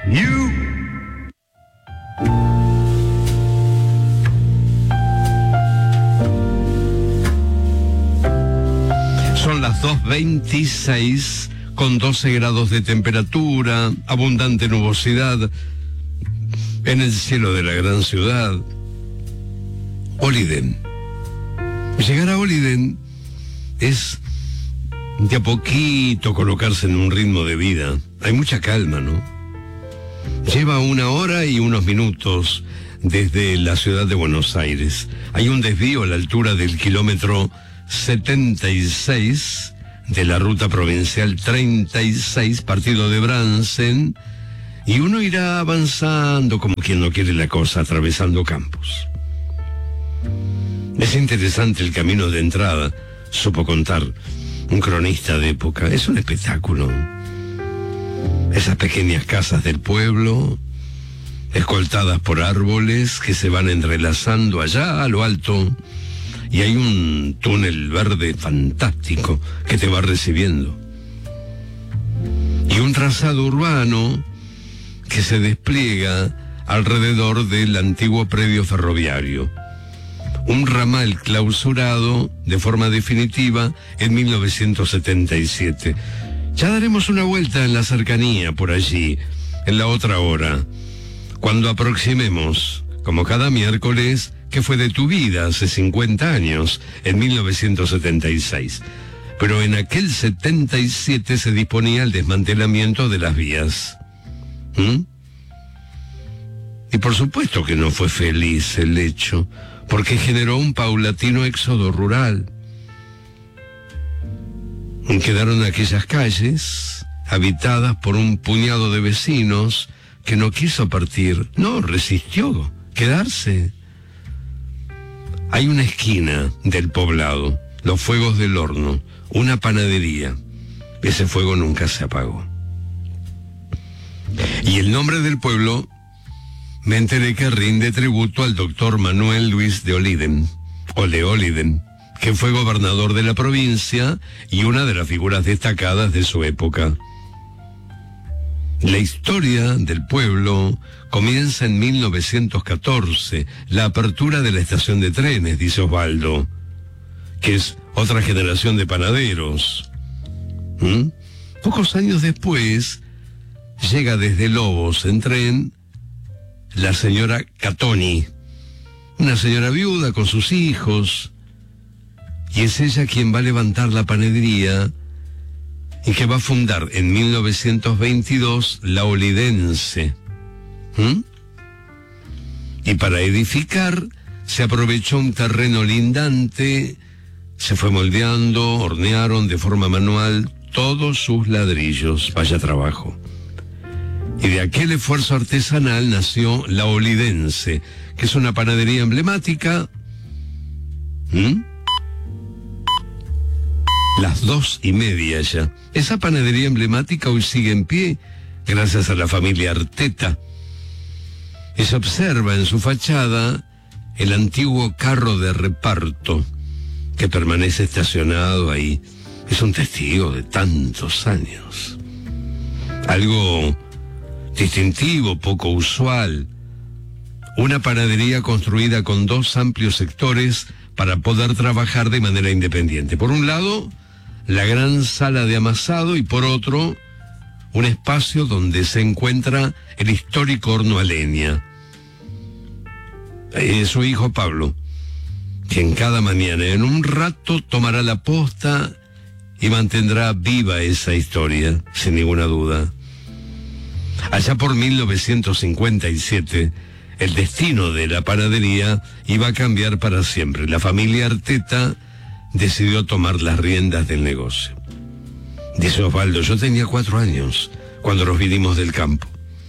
You. Son las 2:26 con 12 grados de temperatura, abundante nubosidad en el cielo de la gran ciudad. Oliden. Llegar a Oliden es de a poquito colocarse en un ritmo de vida. Hay mucha calma, ¿no? Lleva 1 hora y unos minutos desde la ciudad de Buenos Aires. Hay un desvío a la altura del kilómetro 76 de la ruta provincial 36, partido de Bransen, y uno irá avanzando como quien no quiere la cosa, atravesando campos. Es interesante el camino de entrada, supo contar un cronista de época. Es un espectáculo. Esas pequeñas casas del pueblo, escoltadas por árboles que se van entrelazando allá a lo alto, y hay un túnel verde fantástico que te va recibiendo. Y un trazado urbano que se despliega alrededor del antiguo predio ferroviario. Un ramal clausurado de forma definitiva en 1977. Ya daremos una vuelta en la cercanía por allí, en la otra hora, cuando aproximemos, como cada miércoles, que fue de tu vida hace 50 años, en 1976. Pero en aquel 77 se disponía el desmantelamiento de las vías. Y por supuesto que no fue feliz el hecho, porque generó un paulatino éxodo rural. Quedaron aquellas calles habitadas por un puñado de vecinos que no quiso partir, no, resistió quedarse. Hay una esquina del poblado, los fuegos del horno, una panadería. Ese fuego nunca se apagó. Y el nombre del pueblo, me enteré que rinde tributo al doctor Manuel Luis de Oliden, o de Oliden, que fue gobernador de la provincia y una de las figuras destacadas de su época. La historia del pueblo comienza en 1914, la apertura de la estación de trenes, dice Osvaldo, que es otra generación de panaderos. Pocos años después, llega desde Lobos en tren la señora Catoni, una señora viuda con sus hijos, y es ella quien va a levantar la panadería y que va a fundar en 1922 la Olidense. Y para edificar se aprovechó un terreno lindante, se fue moldeando, hornearon de forma manual todos sus ladrillos, vaya trabajo. Y de aquel esfuerzo artesanal nació la Olidense, que es una panadería emblemática. Las 2:30 ya. Esa panadería emblemática hoy sigue en pie, gracias a la familia Arteta. Y se observa en su fachada el antiguo carro de reparto, que permanece estacionado ahí. Es un testigo de tantos años. Algo distintivo, poco usual. Una panadería construida con 2 amplios sectores para poder trabajar de manera independiente. Por un lado, la gran sala de amasado, y por otro, un espacio donde se encuentra el histórico horno a leña. Su hijo Pablo, quien cada mañana en un rato tomará la posta y mantendrá viva esa historia, sin ninguna duda. Allá por 1957, el destino de la panadería iba a cambiar para siempre. La familia Arteta decidió tomar las riendas del negocio. Dice Osvaldo, yo tenía 4 años cuando nos vinimos del campo.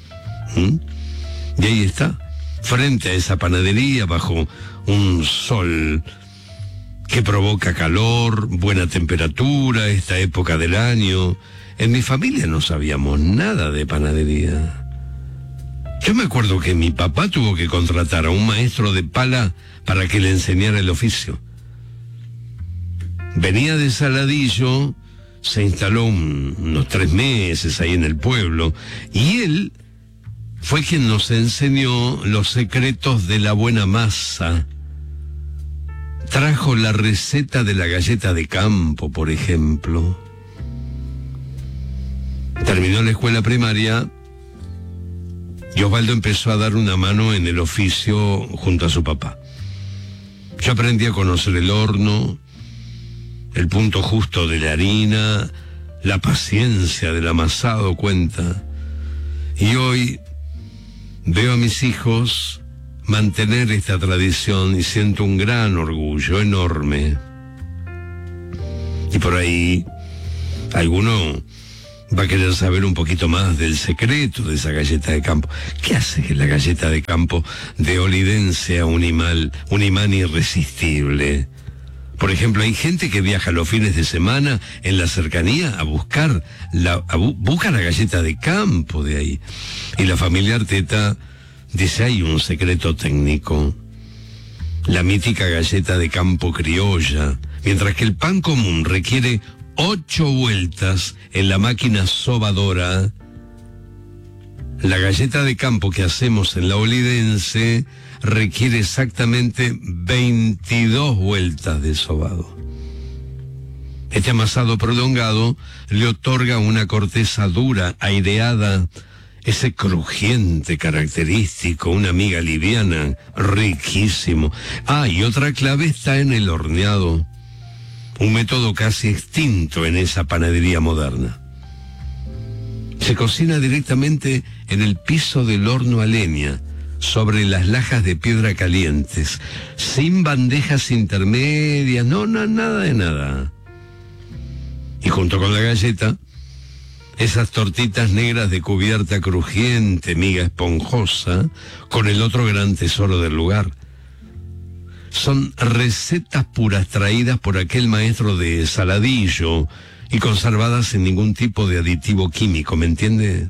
Y ahí está, frente a esa panadería, bajo un sol que provoca calor, buena temperatura, esta época del año. En mi familia no sabíamos nada de panadería. Yo me acuerdo que mi papá tuvo que contratar a un maestro de pala para que le enseñara el oficio. Venía de Saladillo, se instaló unos 3 meses ahí en el pueblo, y él fue quien nos enseñó los secretos de la buena masa. Trajo la receta de la galleta de campo, por ejemplo. Terminó la escuela primaria y Osvaldo empezó a dar una mano en el oficio junto a su papá. Yo aprendí a conocer el horno, el punto justo de la harina, la paciencia del amasado, cuenta. Y hoy veo a mis hijos mantener esta tradición y siento un gran orgullo enorme. Y por ahí, alguno va a querer saber un poquito más del secreto de esa galleta de campo. ¿Qué hace que la galleta de campo de Oliden sea un imán irresistible? Por ejemplo, hay gente que viaja los fines de semana en la cercanía a buscar busca la galleta de campo de ahí. Y la familia Arteta dice, hay un secreto técnico. La mítica galleta de campo criolla. Mientras que el pan común requiere 8 vueltas en la máquina sobadora, la galleta de campo que hacemos en la olidense requiere exactamente 22 vueltas de sobado. Este amasado prolongado le otorga una corteza dura, aireada, ese crujiente característico, una miga liviana, riquísimo. Y otra clave está en el horneado, un método casi extinto en esa panadería moderna. Se cocina directamente en el piso del horno a leña, sobre las lajas de piedra calientes, sin bandejas intermedias, nada de nada. Y junto con la galleta, esas tortitas negras de cubierta crujiente, miga esponjosa, con el otro gran tesoro del lugar. Son recetas puras traídas por aquel maestro de Saladillo y conservadas sin ningún tipo de aditivo químico, ¿me entiende?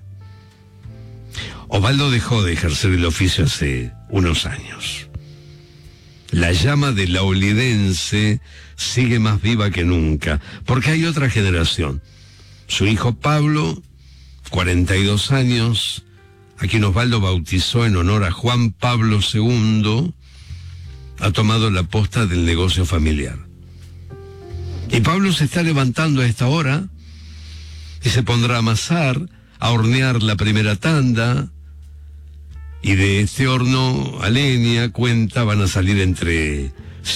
Osvaldo dejó de ejercer el oficio hace unos años. La llama de la olidense sigue más viva que nunca, porque hay otra generación. Su hijo Pablo, 42 años, a quien Osvaldo bautizó en honor a Juan Pablo II, ha tomado la posta del negocio familiar. Y Pablo se está levantando a esta hora y se pondrá a amasar, a hornear la primera tanda, y de este horno a leña, cuenta, van a salir entre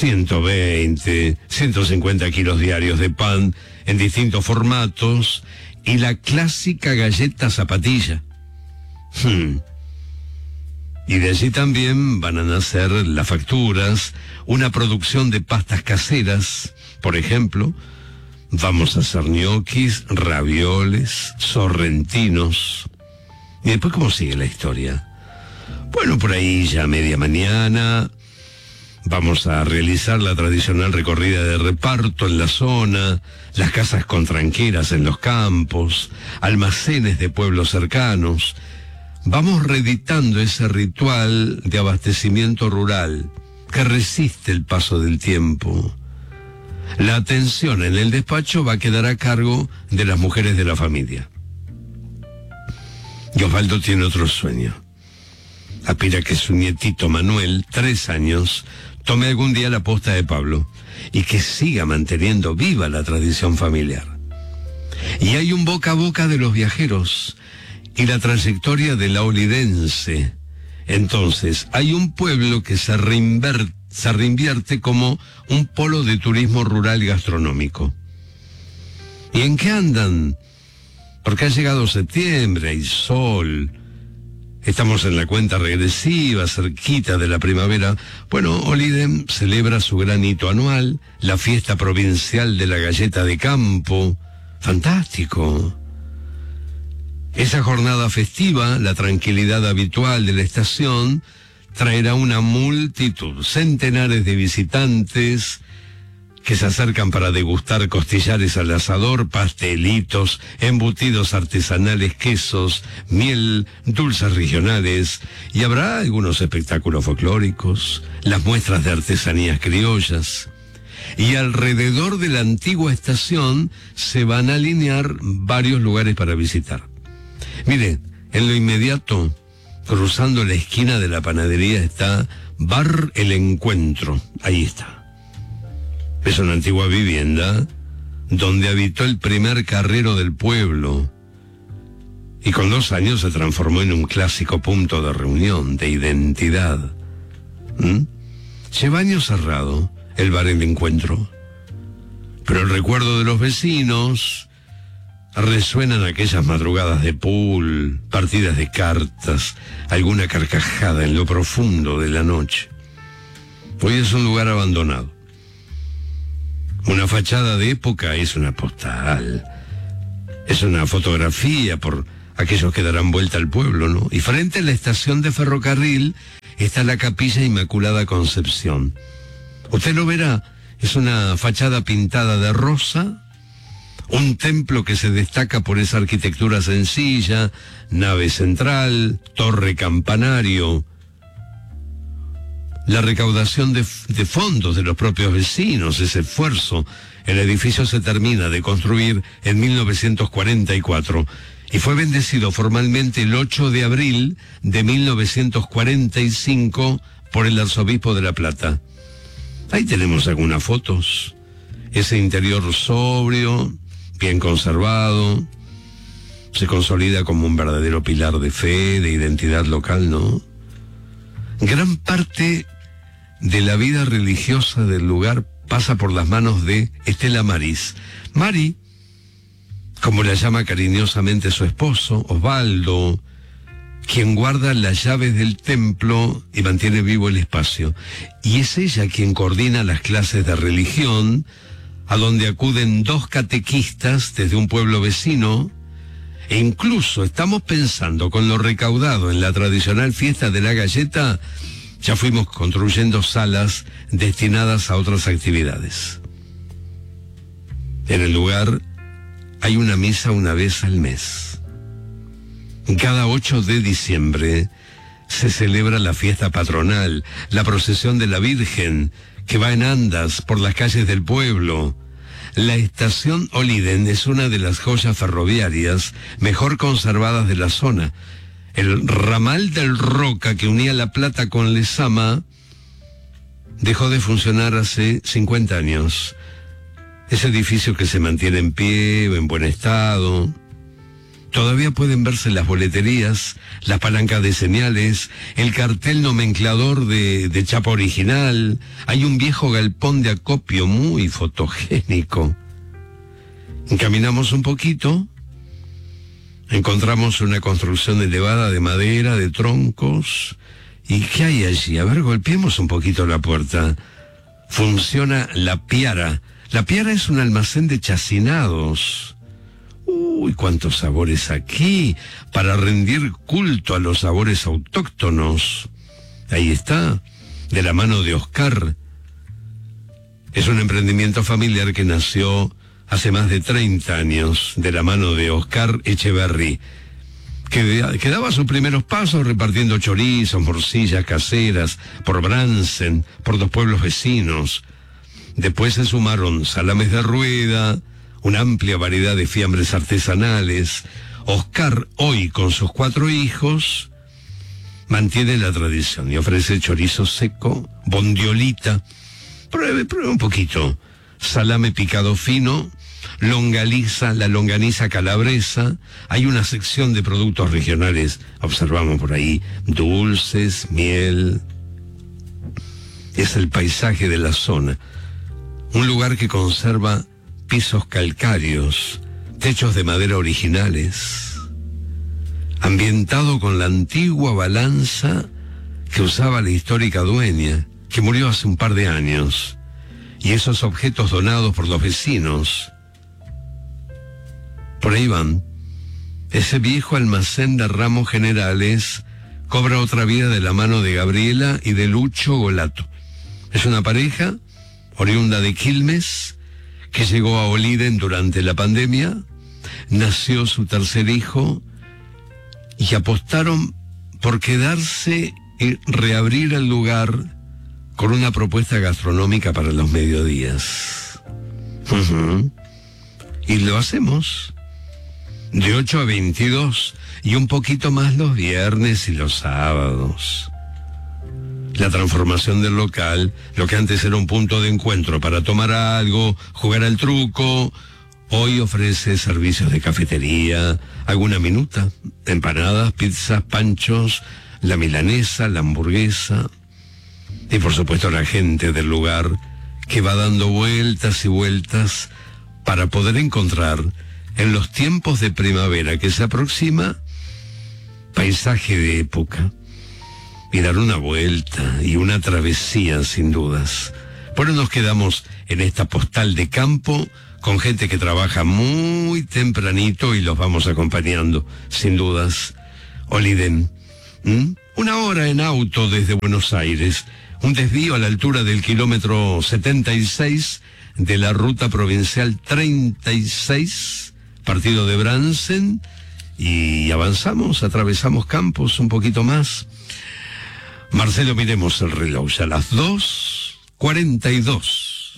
120, 150 kilos diarios de pan en distintos formatos y la clásica galleta zapatilla. Y de allí también van a nacer las facturas, una producción de pastas caseras, por ejemplo. Vamos a hacer ñoquis, ravioles, sorrentinos. ¿Y después cómo sigue la historia? Bueno, por ahí ya a media mañana vamos a realizar la tradicional recorrida de reparto en la zona, las casas con tranqueras en los campos, almacenes de pueblos cercanos. Vamos reeditando ese ritual de abastecimiento rural que resiste el paso del tiempo. La atención en el despacho va a quedar a cargo de las mujeres de la familia. Y Osvaldo tiene otro sueño. Aspira que su nietito Manuel, 3 años, tome algún día la posta de Pablo y que siga manteniendo viva la tradición familiar. Y hay un boca a boca de los viajeros y la trayectoria de la olidense. Entonces, hay un pueblo que se reinvierte como un polo de turismo rural y gastronómico. ¿Y en qué andan? Porque ha llegado septiembre, hay sol. Estamos en la cuenta regresiva, cerquita de la primavera. Bueno, Oliden celebra su gran hito anual, la fiesta provincial de la galleta de campo. ¡Fantástico! Esa jornada festiva, la tranquilidad habitual de la estación, traerá una multitud, centenares de visitantes que se acercan para degustar costillares al asador, pastelitos, embutidos artesanales, quesos, miel, dulces regionales, y habrá algunos espectáculos folclóricos, las muestras de artesanías criollas. Y alrededor de la antigua estación se van a alinear varios lugares para visitar. Mire, en lo inmediato cruzando la esquina de la panadería, está Bar El Encuentro. Ahí está. Es una antigua vivienda donde habitó el primer carrero del pueblo y con 2 años se transformó en un clásico punto de reunión, de identidad. Lleva años cerrado el Bar El Encuentro, pero el recuerdo de los vecinos resuenan aquellas madrugadas de pool, partidas de cartas, alguna carcajada en lo profundo de la noche. Hoy es un lugar abandonado. Una fachada de época es una postal, es una fotografía por aquellos que darán vuelta al pueblo, ¿no? Y frente a la estación de ferrocarril está la Capilla Inmaculada Concepción. Usted lo verá, es una fachada pintada de rosa, un templo que se destaca por esa arquitectura sencilla, nave central, torre campanario. La recaudación de fondos de los propios vecinos, ese esfuerzo. El edificio se termina de construir en 1944 y fue bendecido formalmente el 8 de abril de 1945 por el arzobispo de La Plata. Ahí tenemos algunas fotos. Ese interior sobrio, bien conservado, se consolida como un verdadero pilar de fe, de identidad local, ¿no? Gran parte de la vida religiosa del lugar pasa por las manos de Estela Maris. Mari, como la llama cariñosamente su esposo, Osvaldo, quien guarda las llaves del templo y mantiene vivo el espacio. Y es ella quien coordina las clases de religión, a donde acuden 2 catequistas desde un pueblo vecino, e incluso estamos pensando, con lo recaudado en la tradicional fiesta de la galleta, ya fuimos construyendo salas destinadas a otras actividades. En el lugar hay una misa una vez al mes. Cada 8 de diciembre se celebra la fiesta patronal, la procesión de la Virgen, que va en andas por las calles del pueblo. La estación Oliden es una de las joyas ferroviarias mejor conservadas de la zona. El ramal del Roca, que unía La Plata con Lezama, dejó de funcionar hace 50 años. Ese edificio que se mantiene en pie, en buen estado. Todavía pueden verse las boleterías, las palancas de señales, el cartel nomenclador de chapa original. Hay un viejo galpón de acopio muy fotogénico. Caminamos un poquito, encontramos una construcción elevada de madera, de troncos. ¿Y qué hay allí? A ver, golpeemos un poquito la puerta. Funciona La Piara. La Piara es un almacén de chacinados. Uy, cuántos sabores aquí, para rendir culto a los sabores autóctonos. Ahí está, de la mano de Oscar. Es un emprendimiento familiar que nació hace más de 30 años, de la mano de Oscar Echeverry, que daba sus primeros pasos repartiendo chorizos, morcillas caseras, por Bransen, por 2 pueblos vecinos. Después se sumaron salames de rueda, una amplia variedad de fiambres artesanales. Oscar, hoy con sus 4 hijos, mantiene la tradición y ofrece chorizo seco, bondiolita, pruebe un poquito, salame picado fino, la longaniza calabresa. Hay una sección de productos regionales, observamos por ahí, dulces, miel. Es el paisaje de la zona, un lugar que conserva pisos calcáreos, techos de madera originales, ambientado con la antigua balanza que usaba la histórica dueña, que murió hace un par de años, y esos objetos donados por los vecinos. Por ahí van. Ese viejo almacén de ramos generales cobra otra vida de la mano de Gabriela y de Lucho Golato. Es una pareja oriunda de Quilmes, que llegó a Oliden durante la pandemia. Nació su 3er hijo y apostaron por quedarse y reabrir el lugar con una propuesta gastronómica para los mediodías. Y lo hacemos. de 8 a 22 y un poquito más los viernes y los sábados. La transformación del local, lo que antes era un punto de encuentro para tomar algo, jugar al truco, hoy ofrece servicios de cafetería, alguna minuta, empanadas, pizzas, panchos, la milanesa, la hamburguesa y por supuesto la gente del lugar que va dando vueltas y vueltas para poder encontrar en los tiempos de primavera que se aproxima paisaje de época y dar una vuelta y una travesía sin dudas. Bueno, nos quedamos en esta postal de campo con gente que trabaja muy tempranito y los vamos acompañando, sin dudas. Oliden, una hora en auto desde Buenos Aires, un desvío a la altura del kilómetro 76 de la ruta provincial 36, partido de Bransen, y avanzamos, atravesamos campos un poquito más. Marcelo, miremos el reloj, ya a las 2:42.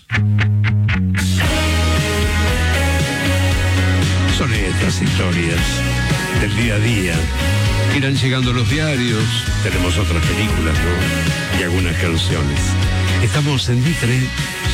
Son estas historias del día a día. Irán llegando los diarios, tenemos otras películas, ¿no? Y algunas canciones. Estamos en Mitre,